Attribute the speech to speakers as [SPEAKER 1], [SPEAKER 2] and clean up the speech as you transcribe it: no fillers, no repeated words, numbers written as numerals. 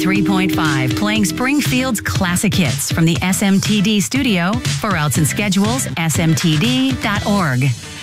[SPEAKER 1] 93.5, playing Springfield's classic hits from the SMTD studio. For routes and schedules, smtd.org.